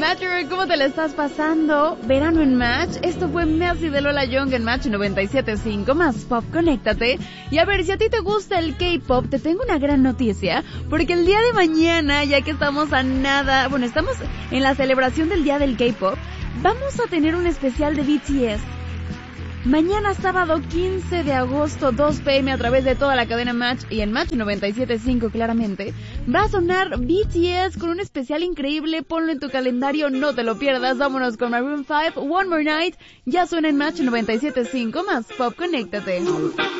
Matcher, ¿cómo te la estás pasando? Verano en Match. Esto fue Messi de Lola Young en Match 97.5 más Pop, conéctate. Y a ver, si a ti te gusta el K-Pop, te tengo una gran noticia, porque el día de mañana, ya que estamos a nada, bueno, estamos en la celebración del día del K-Pop, vamos a tener un especial de BTS. Mañana sábado 15 de agosto, 2 p.m. a través de toda la cadena Match y en Match 97.5 claramente, va a sonar BTS con un especial increíble. Ponlo en tu calendario, no te lo pierdas. Vámonos con Maroon 5, One More Night. Ya suena en Match 97.5 más Pop, conéctate.